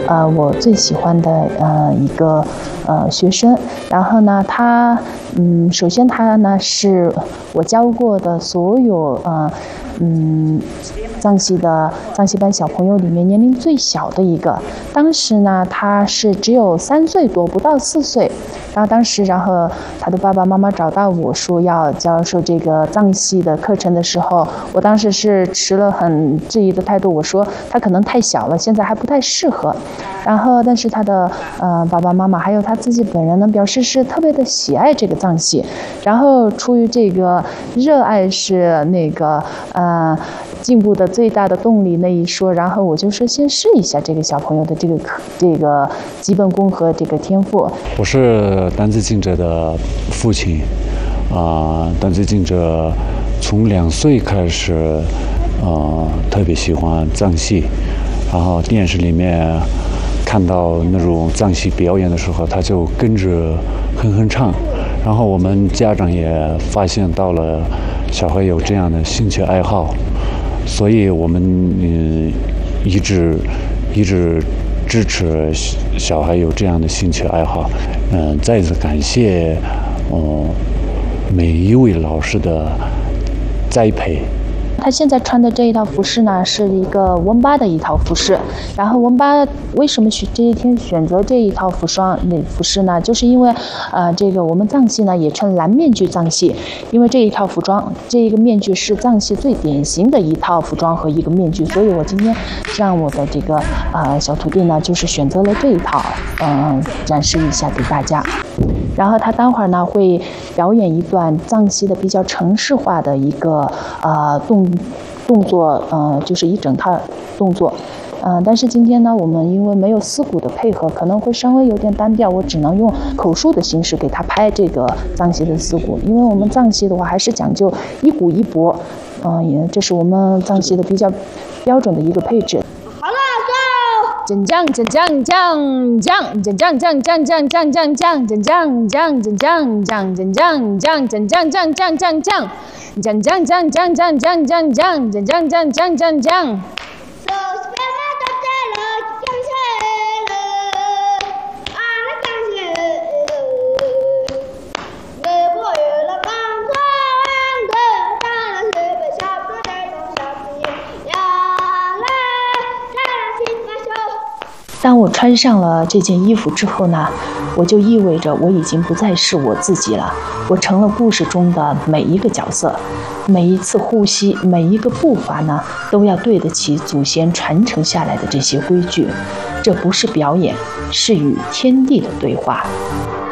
我最喜欢的一个学生。然后呢，他首先他呢是我教过的所有藏西班小朋友里面年龄最小的一个。当时呢，他是只有3岁多，不到4岁。然后他的爸爸妈妈找到我说要教授这个藏戏的课程的时候，我当时是持了很质疑的态度，我说他可能太小了，现在还不太适合。然后但是他的爸爸妈妈还有他自己本人呢，表示是特别的喜爱这个藏戏。然后出于这个热爱是那个进步的最大的动力那一说，然后我就说先试一下这个小朋友的这个基本功和这个天赋。 我是丹子敬者的父亲，丹子敬者从2岁开始，特别喜欢藏戏，然后电视里面看到那种藏戏表演的时候，他就跟着哼唱。然后我们家长也发现到了小孩有这样的兴趣爱好，所以我们一直支持小孩有这样的兴趣爱好。再次感谢每一位老师的栽培。 他现在穿的这一套服饰呢，是一个温巴的一套服饰。然后温巴为什么这一天选择这一套服饰呢？就是因为这个我们藏戏呢也称蓝面具藏戏，因为这一套服装，这一个面具是藏戏最典型的一套服装和一个面具，所以我今天让我的这个小徒弟呢，就是选择了这一套，展示一下给大家。然后他待会儿呢会表演一段藏戏的比较程式化的一个动作，就是一整套动作。但是今天呢，我们因为没有4鼓的配合，可能会稍微有点单调，我只能用口述的形式给他拍这个藏戏的4鼓。因为我们藏戏的话还是讲究一鼓一钹，这是我们藏戏的比较标准的一个配置。真将真将将将真将将将将将将将真将将真将将真将将真将将将将将将将将将将将将将真将将将将将。当我穿上了这件衣服之后呢，我就意味着我已经不再是我自己了，我成了故事中的每一个角色，每一次呼吸，每一个步伐呢，都要对得起祖先传承下来的这些规矩。这不是表演，是与天地的对话。